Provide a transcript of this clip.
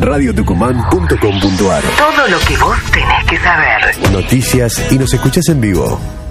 radiotucumán.com.ar. Todo lo que vos tenés que saber. Noticias y nos escuchás en vivo.